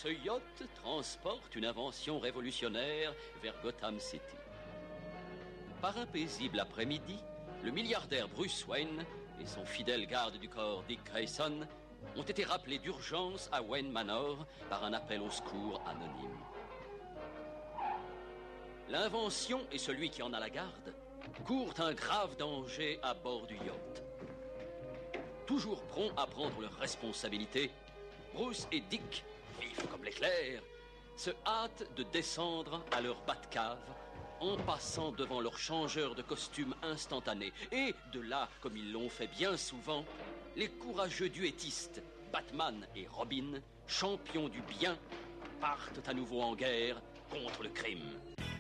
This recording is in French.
Ce yacht transporte une invention révolutionnaire vers Gotham City. Par un paisible après-midi, le milliardaire Bruce Wayne et son fidèle garde du corps Dick Grayson ont été rappelés d'urgence à Wayne Manor par un appel au secours anonyme. L'invention et celui qui en a la garde courent un grave danger à bord du yacht. Toujours prompts à prendre leurs responsabilités, Bruce et Dick, vifs comme l'éclair, se hâtent de descendre à leur Batcave en passant devant leur changeur de costume instantané. Et de là, comme ils l'ont fait bien souvent, les courageux duettistes Batman et Robin, champions du bien, partent à nouveau en guerre contre le crime.